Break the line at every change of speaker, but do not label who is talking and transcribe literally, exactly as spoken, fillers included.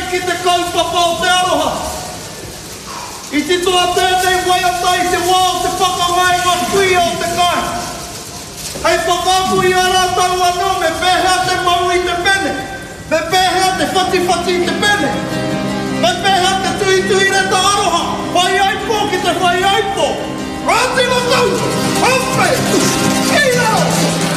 ki te kaupapa o te aroha. I titoa tēnei wai o tai te wā o te whakangai ngā kuia o te kai. Hei whakaku i a rātau anō me pēhea te mau i te pene. Me pēhea te whati whati i te pene. Me pēhea te tui tui reta aroha. Whai aipo ki te whai aipo. Rāti mo tau! Hawhai! Kei rao!